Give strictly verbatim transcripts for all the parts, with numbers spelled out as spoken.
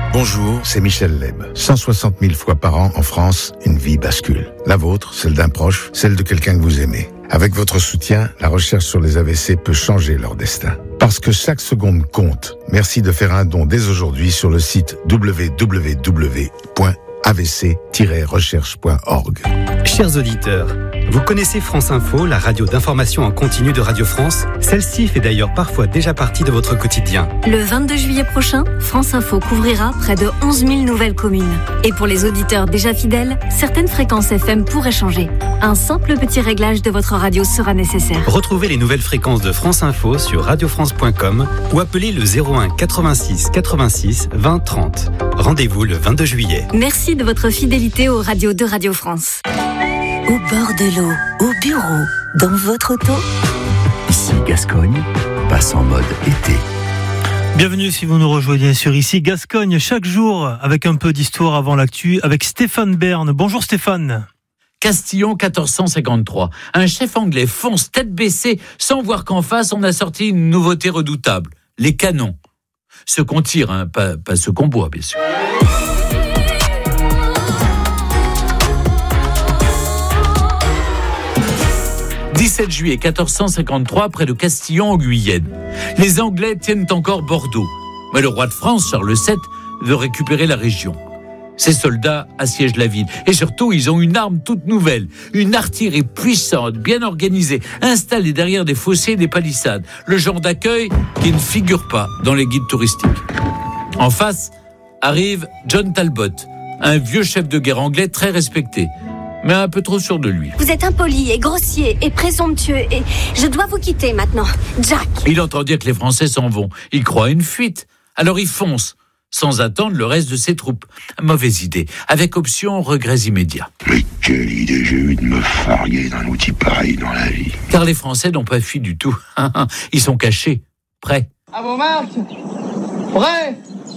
Bonjour, c'est Michel Leb. cent soixante mille fois par an en France, une vie bascule. La vôtre, celle d'un proche, celle de quelqu'un que vous aimez. Avec votre soutien, la recherche sur les A V C peut changer leur destin. Parce que chaque seconde compte, merci de faire un don dès aujourd'hui sur le site w w w point a v c tiret recherche point org. Chers auditeurs, vous connaissez France Info, la radio d'information en continu de Radio France? Celle-ci fait d'ailleurs parfois déjà partie de votre quotidien. Le vingt-deux juillet prochain, France Info couvrira près de onze mille nouvelles communes. Et pour les auditeurs déjà fidèles, certaines fréquences F M pourraient changer. Un simple petit réglage de votre radio sera nécessaire. Retrouvez les nouvelles fréquences de France Info sur radio france point com ou appelez le zéro un quatre-vingt-six quatre-vingt-six vingt trente. Rendez-vous le vingt-deux juillet. Merci de votre fidélité aux radios de Radio France. Au bord de l'eau, au bureau, dans votre auto. Ici Gascogne passe en mode été. Bienvenue si vous nous rejoignez sur Ici Gascogne, chaque jour avec un peu d'histoire avant l'actu, avec Stéphane Bern. Bonjour Stéphane. Castillon quatorze cent cinquante-trois. Un chef anglais fonce tête baissée sans voir qu'en face on a sorti une nouveauté redoutable, les canons. Ceux qu'on tire, hein, pas, pas ceux qu'on boit bien sûr. dix-sept juillet quatorze cent cinquante-trois, près de Castillon en Guyenne. Les Anglais tiennent encore Bordeaux. Mais le roi de France, Charles sept, veut récupérer la région. Ses soldats assiègent la ville. Et surtout, ils ont une arme toute nouvelle. Une artillerie puissante, bien organisée, installée derrière des fossés et des palissades. Le genre d'accueil qui ne figure pas dans les guides touristiques. En face, arrive John Talbot, un vieux chef de guerre anglais très respecté, mais un peu trop sûr de lui. Vous êtes impoli et grossier et présomptueux et je dois vous quitter maintenant, Jack. Il entend dire que les Français s'en vont. Il croit à une fuite. Alors il fonce, sans attendre le reste de ses troupes. Mauvaise idée, avec option regrets immédiats. Mais quelle idée j'ai eu de me farguer d'un outil pareil dans la vie. Car les Français n'ont pas fui du tout. Ils sont cachés, prêts. À vos marques, prêts.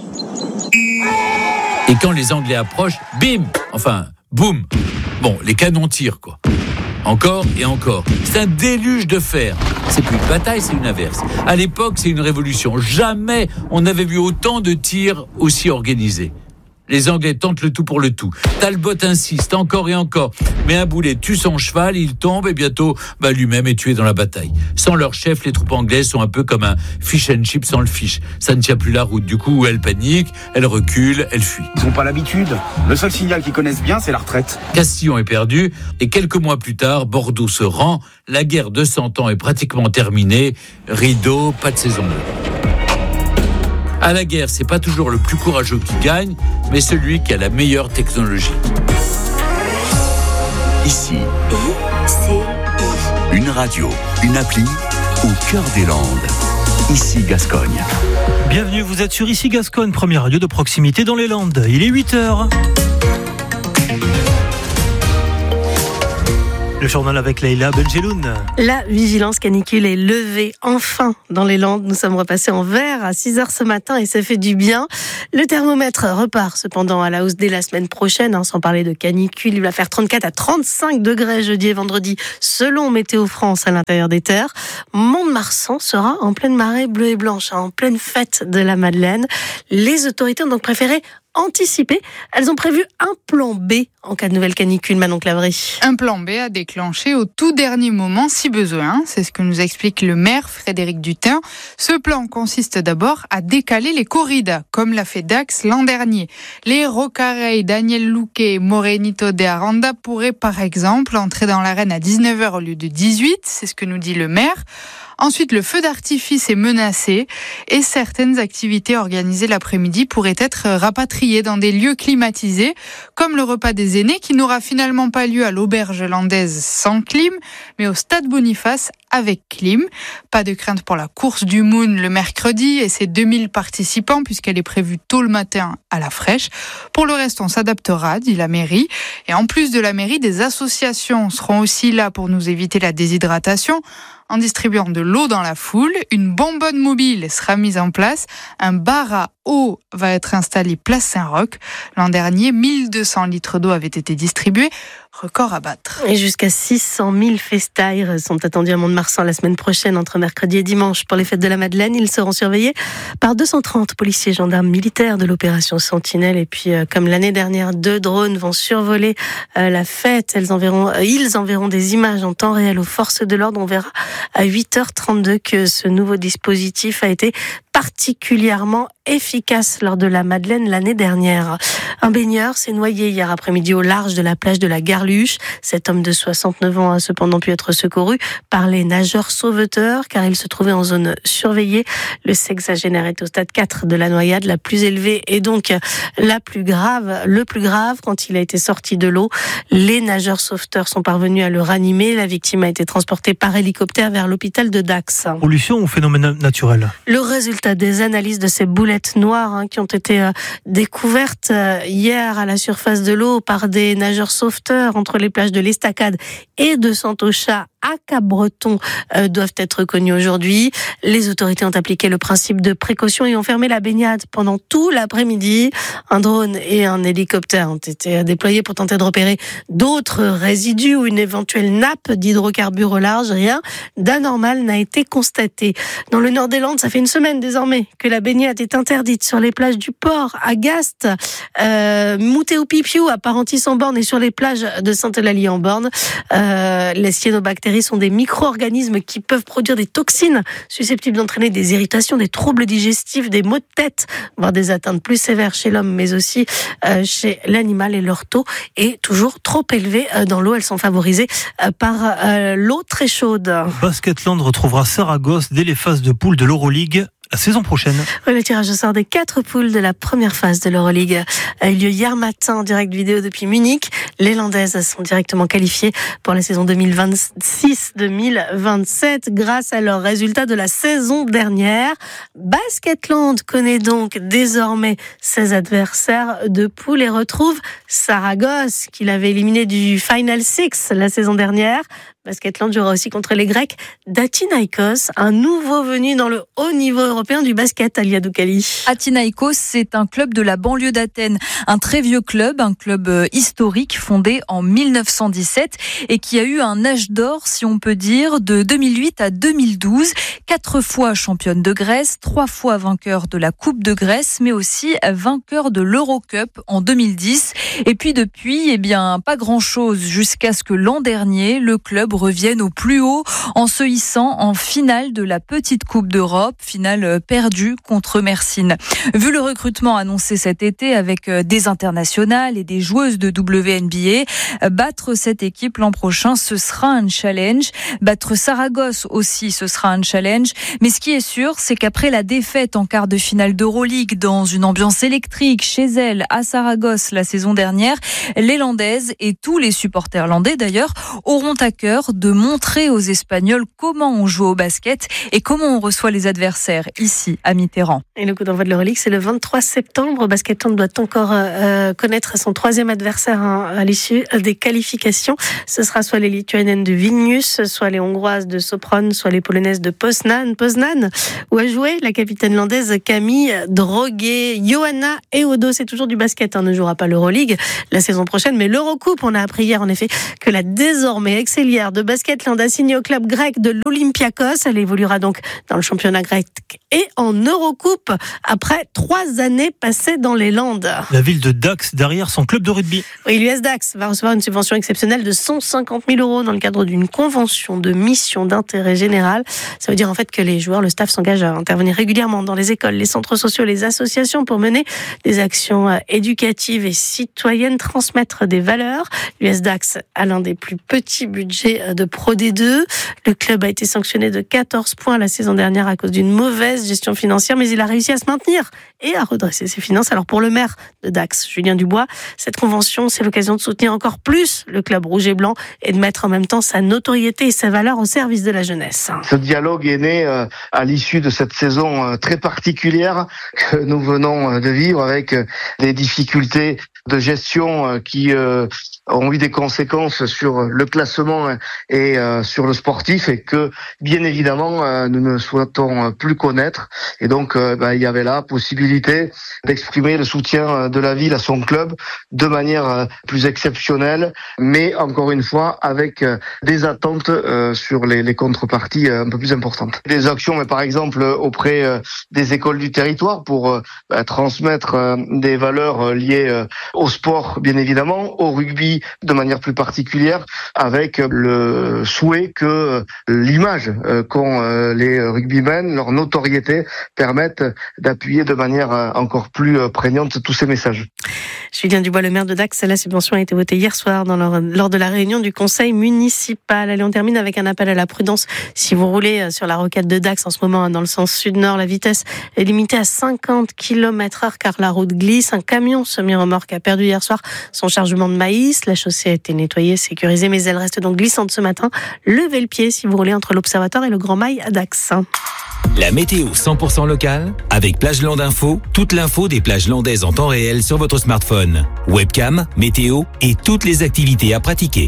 Et quand les Anglais approchent, bim, enfin, boum. Bon, les canons tirent, quoi. Encore et encore. C'est un déluge de fer. C'est plus une bataille, c'est une averse. À l'époque, c'est une révolution. Jamais on n'avait vu autant de tirs aussi organisés. Les Anglais tentent le tout pour le tout. Talbot insiste encore et encore. Mais un boulet tue son cheval, il tombe et bientôt, bah, lui-même est tué dans la bataille. Sans leur chef, les troupes anglaises sont un peu comme un fish and chip sans le fish. Ça ne tient plus la route. Du coup, elles paniquent, elles reculent, elles fuient. Ils n'ont pas l'habitude. Le seul signal qu'ils connaissent bien, c'est la retraite. Castillon est perdu et quelques mois plus tard, Bordeaux se rend. La guerre de Cent Ans est pratiquement terminée. Rideau, pas de saison neuve. À la guerre, c'est pas toujours le plus courageux qui gagne, mais celui qui a la meilleure technologie. Ici, I C I. une radio, une appli au cœur des Landes. Ici Gascogne. Bienvenue, vous êtes sur Ici Gascogne, première radio de proximité dans les Landes. Il est huit heures. Le journal avec Leïla Benjeloun. La vigilance canicule est levée enfin dans les Landes. Nous sommes repassés en vert à six heures ce matin et ça fait du bien. Le thermomètre repart cependant à la hausse dès la semaine prochaine, hein, sans parler de canicule. Il va faire trente-quatre à trente-cinq degrés jeudi et vendredi selon Météo France à l'intérieur des terres. Mont-de-Marsan sera en pleine marée bleue et blanche, hein, en pleine fête de la Madeleine. Les autorités ont donc préféré anticiper. Elles ont prévu un plan B en cas de nouvelle canicule, Manon Clavry. Un plan B à déclencher au tout dernier moment si besoin. C'est ce que nous explique le maire Frédéric Dutin. Ce plan consiste d'abord à décaler les corridas, comme l'a fait Dax l'an dernier. Les Rocareil, Daniel Luque, Morenito de Aranda pourraient par exemple entrer dans l'arène à dix-neuf heures au lieu de dix-huit. C'est ce que nous dit le maire. Ensuite, le feu d'artifice est menacé et certaines activités organisées l'après-midi pourraient être rapatriées dans des lieux climatisés, comme le repas des aînés qui n'aura finalement pas lieu à l'auberge landaise sans clim, mais au stade Boniface avec clim. Pas de crainte pour la course du Moon le mercredi et ses deux mille participants puisqu'elle est prévue tôt le matin à la fraîche. Pour le reste, on s'adaptera, dit la mairie. Et en plus de la mairie, des associations seront aussi là pour nous éviter la déshydratation. En distribuant de l'eau dans la foule, une bonbonne mobile sera mise en place. Un bar à eau va être installé place Saint-Roch. L'an dernier, mille deux cents litres d'eau avaient été distribués. record à battre. Et jusqu'à six cent mille festaires sont attendus à Mont-de-Marsan la semaine prochaine, entre mercredi et dimanche, pour les fêtes de la Madeleine. Ils seront surveillés par deux cent trente policiers, gendarmes, militaires de l'opération Sentinelle. Et puis, euh, comme l'année dernière, deux drones vont survoler euh, la fête. Elles enverront, euh, ils enverront des images en temps réel aux forces de l'ordre. On verra à huit heures trente-deux que ce nouveau dispositif a été particulièrement efficace lors de la Madeleine l'année dernière. Un baigneur s'est noyé hier après-midi au large de la plage de la Garluche. Cet homme de soixante-neuf ans a cependant pu être secouru par les nageurs sauveteurs car il se trouvait en zone surveillée. Le sexagénaire est au stade quatre de la noyade, la plus élevée et donc la plus grave. Le plus grave, quand il a été sorti de l'eau, les nageurs sauveteurs sont parvenus à le ranimer. La victime a été transportée par hélicoptère vers l'hôpital de Dax. Pollution ou phénomène naturel ? Le résultat des analyses de ces boulettes noires hein, qui ont été euh, découvertes euh, hier à la surface de l'eau par des nageurs sauveteurs entre les plages de l'Estacade et de Santocha à Cap-Breton euh, doivent être connus aujourd'hui. Les autorités ont appliqué le principe de précaution et ont fermé la baignade pendant tout l'après-midi. Un drone et un hélicoptère ont été déployés pour tenter de repérer d'autres résidus ou une éventuelle nappe d'hydrocarbures au large. Rien d'anormal n'a été constaté. Dans le nord des Landes, ça fait une semaine désormais que la baignade est interdite sur les plages du port, à Gast, euh, Moutéou-Pipiou, à Parentis-en-Borne et sur les plages de Sainte-Eulalie-en-Borne. Euh, les cyanobactéries sont des micro-organismes qui peuvent produire des toxines susceptibles d'entraîner des irritations, des troubles digestifs, des maux de tête, voire des atteintes plus sévères chez l'homme, mais aussi euh, chez l'animal. Et leur taux est toujours trop élevé euh, dans l'eau. Elles sont favorisées euh, par euh, l'eau très chaude. Basketland retrouvera Saragosse dès les phases de poule de l'Euroleague la saison prochaine. Oui, le tirage au sort des quatre poules de la première phase de l'Euroleague a eu lieu hier matin en direct vidéo depuis Munich. Les Landaises sont directement qualifiées pour la saison deux mille vingt-six deux mille vingt-sept grâce à leurs résultats de la saison dernière. Basketland connaît donc désormais ses adversaires de poule et retrouve Saragosse qu'il avait éliminé du Final Six la saison dernière. Basketland jouera aussi contre les Grecs d'Athinaikos, un nouveau venu dans le haut niveau européen du basket, Alia Doukali. Athinaikos, c'est un club de la banlieue d'Athènes, un très vieux club, un club historique fondé en mille neuf cent dix-sept et qui a eu un âge d'or, si on peut dire, de deux mille huit à deux mille douze. Quatre fois championne de Grèce, trois fois vainqueur de la Coupe de Grèce, mais aussi vainqueur de l'Eurocup en deux mille dix. Et puis depuis, eh bien, pas grand-chose jusqu'à ce que l'an dernier, le club reviennent au plus haut en se hissant en finale de la petite Coupe d'Europe, finale perdue contre Mersin. Vu le recrutement annoncé cet été avec des internationales et des joueuses de W N B A, battre cette équipe l'an prochain, ce sera un challenge. Battre Saragosse aussi, ce sera un challenge. Mais ce qui est sûr, c'est qu'après la défaite en quart de finale d'Euroleague dans une ambiance électrique chez elle à Saragosse la saison dernière, les Landaises et tous les supporters landais d'ailleurs auront à cœur de montrer aux Espagnols comment on joue au basket et comment on reçoit les adversaires ici à Mitterrand. Et le coup d'envoi de l'Euroleague, c'est le vingt-trois septembre. Basketland doit encore euh, connaître son troisième adversaire hein, à l'issue des qualifications. Ce sera soit les Lituaniennes de Vilnius, soit les Hongroises de Sopron, soit les Polonaises de Poznan, Poznan où a joué la capitaine landaise Camille Droguet. Johanna Eodo, c'est toujours du basket, hein, ne jouera pas l'Euroleague la saison prochaine, mais l'Eurocoupe, on a appris hier en effet que la désormais excellière de Basketland a signé au club grec de l'Olympiakos. Elle évoluera donc dans le championnat grec et en Eurocoupe après trois années passées dans les Landes. La ville de Dax derrière son club de rugby. Oui, l'U S Dax va recevoir une subvention exceptionnelle de cent cinquante mille euros dans le cadre d'une convention de mission d'intérêt général. Ça veut dire en fait que les joueurs, le staff s'engage à intervenir régulièrement dans les écoles, les centres sociaux, les associations pour mener des actions éducatives et citoyennes, transmettre des valeurs. L'U S Dax a l'un des plus petits budgets de Pro D deux. Le club a été sanctionné de quatorze points la saison dernière à cause d'une mauvaise gestion financière, mais il a réussi à se maintenir et à redresser ses finances. Alors pour le maire de Dax, Julien Dubois, cette convention, c'est l'occasion de soutenir encore plus le club rouge et blanc et de mettre en même temps sa notoriété et ses valeurs au service de la jeunesse. Ce dialogue est né à l'issue de cette saison très particulière que nous venons de vivre avec des difficultés de gestion qui euh, ont eu des conséquences sur le classement et euh, sur le sportif et que bien évidemment euh, nous ne souhaitons plus connaître. Et donc euh, bah, il y avait la possibilité d'exprimer le soutien de la ville à son club de manière euh, plus exceptionnelle, mais encore une fois avec euh, des attentes euh, sur les, les contreparties euh, un peu plus importantes. Des actions, mais par exemple auprès euh, des écoles du territoire pour euh, bah, transmettre euh, des valeurs euh, liées euh, au sport bien évidemment, au rugby de manière plus particulière, avec le souhait que l'image qu'ont les rugbymen, leur notoriété, permettent d'appuyer de manière encore plus prégnante tous ces messages. Julien Dubois, le maire de Dax, la subvention a été votée hier soir dans leur, lors de la réunion du conseil municipal. Allez, on termine avec un appel à la prudence. Si vous roulez sur la rocade de Dax en ce moment, dans le sens sud-nord, la vitesse est limitée à cinquante kilomètres heure car la route glisse. Un camion semi-remorque a perdu hier soir son chargement de maïs. La chaussée a été nettoyée, sécurisée, mais elle reste donc glissante ce matin. Levez le pied si vous roulez entre l'Observatoire et le Grand Mail à Dax. La météo cent pour cent locale avec Plageland Info, toute l'info des plages landaises en temps réel sur votre smartphone. Webcam, météo et toutes les activités à pratiquer.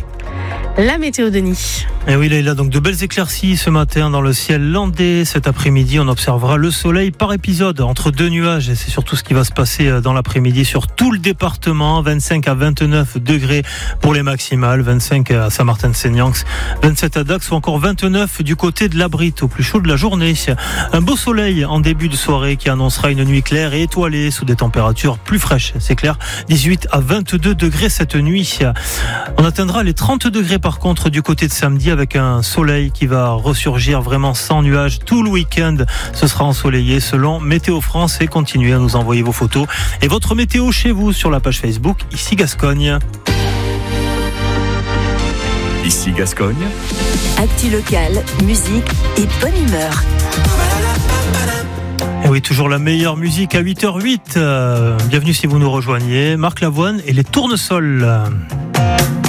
La météo, Denis. Et oui, il a donc de belles éclaircies ce matin dans le ciel landais. Cet après-midi, on observera le soleil par épisode entre deux nuages. Et c'est surtout ce qui va se passer dans l'après-midi sur tout le département. vingt-cinq à vingt-neuf degrés pour les maximales. vingt-cinq à Saint-Martin-de-Seignan, vingt-sept à Dax ou encore vingt-neuf du côté de l'Abrite au plus chaud de la journée. Un beau soleil en début de soirée qui annoncera une nuit claire et étoilée sous des températures plus fraîches. C'est clair, dix-huit à vingt-deux degrés cette nuit. On atteindra les trente degrés par contre du côté de samedi avec un soleil qui va ressurgir vraiment sans nuages tout le week-end. Ce sera ensoleillé selon Météo France et continuez à nous envoyer vos photos et votre météo chez vous sur la page Facebook Ici Gascogne. Ici Gascogne. Actu locale, musique et bonne humeur. Et oui, toujours la meilleure musique à huit heures huit. Euh, bienvenue si vous nous rejoignez. Marc Lavoine et les Tournesols.